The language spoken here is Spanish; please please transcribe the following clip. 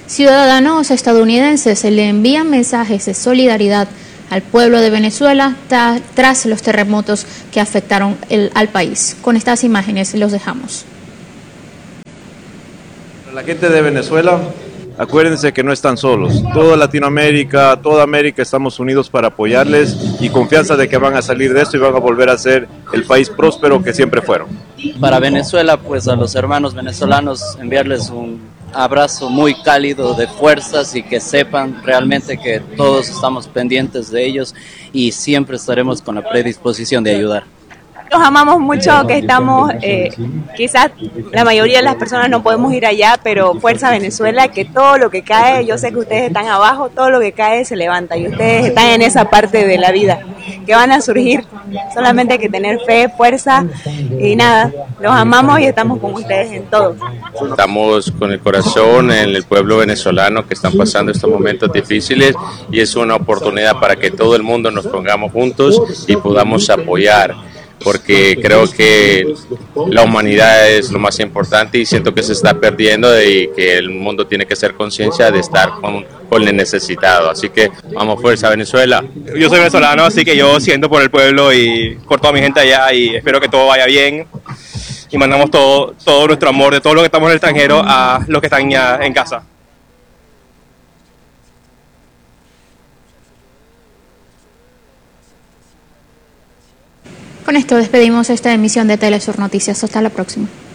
Ciudadanos estadounidenses le envían mensajes de solidaridad al pueblo de Venezuela tras los terremotos que afectaron al país. Con estas imágenes los dejamos. La gente de Venezuela, acuérdense que no están solos. Toda Latinoamérica, toda América estamos unidos para apoyarles y confianza de que van a salir de esto y van a volver a ser el país próspero que siempre fueron. Para Venezuela, pues a los hermanos venezolanos enviarles un abrazo muy cálido de fuerzas y que sepan realmente que todos estamos pendientes de ellos y siempre estaremos con la predisposición de ayudar. Los amamos mucho, que estamos, quizás la mayoría de las personas no podemos ir allá, pero fuerza Venezuela, que todo lo que cae, yo sé que ustedes están abajo, todo lo que cae se levanta y ustedes están en esa parte de la vida, que van a surgir, solamente hay que tener fe, fuerza y nada, los amamos y estamos con ustedes en todo. Estamos con el corazón en el pueblo venezolano que están pasando estos momentos difíciles y es una oportunidad para que todo el mundo nos pongamos juntos y podamos apoyar, porque creo que la humanidad es lo más importante y siento que se está perdiendo y que el mundo tiene que hacer conciencia de estar con el necesitado. Así que vamos, fuerza Venezuela. Yo soy venezolano, así que yo siento por el pueblo y por toda mi gente allá y espero que todo vaya bien y mandamos todo nuestro amor de todos los que estamos en el extranjero a los que están ya en casa. Con esto despedimos esta emisión de Telesur Noticias. Hasta la próxima.